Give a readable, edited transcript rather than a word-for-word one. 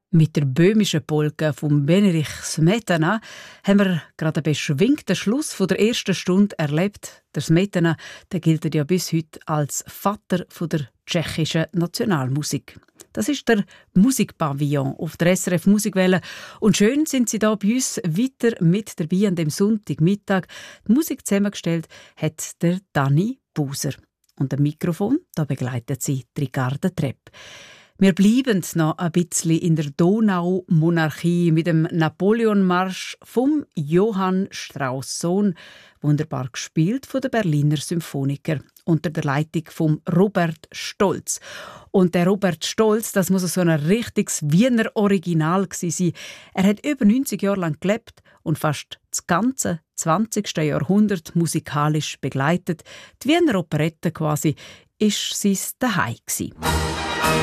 Mit der böhmischen Polka von Benedich Smetana haben wir gerade einen beschwingten Schluss von der ersten Stunde erlebt. Der Smetana, der gilt ja bis heute als Vater der tschechischen Nationalmusik. Das ist der Musikpavillon auf der SRF Musikwelle. Und schön sind Sie da bei uns weiter mit dabei an dem Sonntagmittag. Die Musik zusammengestellt hat der Dani Buser. Und am Mikrofon, da begleitet sie Ricarda Trepp. Wir bleiben noch ein bisschen in der Donaumonarchie mit dem Napoleon-Marsch vom Johann Strauss Sohn, wunderbar gespielt von der Berliner Symphoniker unter der Leitung von Robert Stolz. Und der Robert Stolz, das muss so ein richtiges Wiener Original gewesen sein. Er hat über 90 Jahre lang gelebt und fast das ganze 20. Jahrhundert musikalisch begleitet. Die Wiener Operette quasi ist sein Zuhause gewesen.